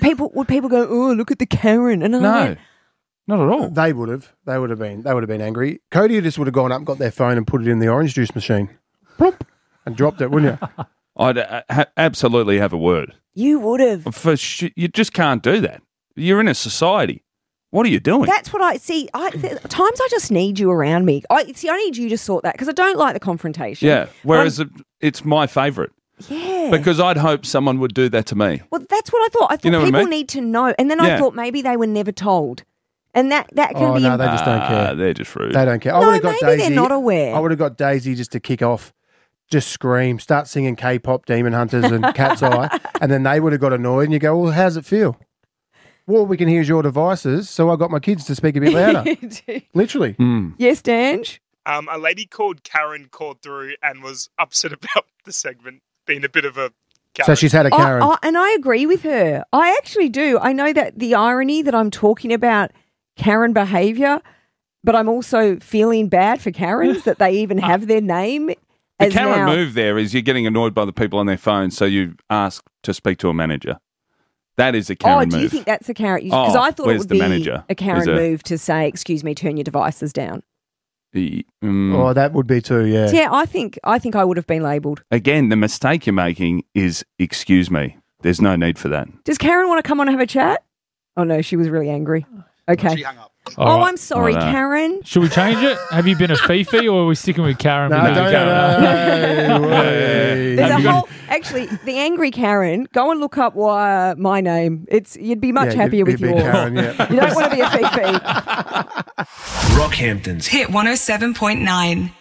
would people go, oh, look at the Karen? And No, not at all. They would have. They would have been angry. Cody just would have gone up, got their phone, and put it in the orange juice machine, plop, and dropped it, wouldn't you? I'd absolutely have a word. You would have. You just can't do that. You're in a society. What are you doing? That's what I see. Times I just need you around me. I need you to sort that because I don't like the confrontation. Yeah. Whereas it's my favourite. Yeah. Because I'd hope someone would do that to me. Well, that's what I thought. I thought You know what I people mean? need to know. And then I thought maybe they were never told. And that can be... no, they just don't care. They're just rude. They don't care. No, I would have got maybe Daisy. they're not aware. I would have got Daisy just to kick off, just scream, start singing K-pop, Demon Hunters and Cat's Eye, and then they would have got annoyed and you go, well, how's it feel? Well, we can hear your devices, so I got my kids to speak a bit louder. Literally. Yes, Dange? A lady called Karen called through and was upset about the segment being a bit of a Karen. So she's had a Karen. And I agree with her. I actually do. I know that the irony that I'm talking about Karen behaviour, but I'm also feeling bad for Karens that they even have their name. The Karen move there is you're getting annoyed by the people on their phone, so you ask to speak to a manager. That is a Karen move. Oh, do you think that's a Karen? Because I thought it where's would the be manager? a Karen move to say, excuse me, turn your devices down. Oh, that would be too, yeah. So yeah, I think I would have been labelled. Again, the mistake you're making is, excuse me. There's no need for that. Does Karen want to come on and have a chat? Oh, no, she was really angry. Okay. She hung up. Oh, I'm sorry, Karen. Should we change it? Have you been a Fifi or are we sticking with Karen? No, Karen? There's a whole... Actually, the angry Karen, go and look up my name. You'd be much happier with yours. Karen, yeah. You don't want to be a Fifi. Rockhampton's Hit 107.9.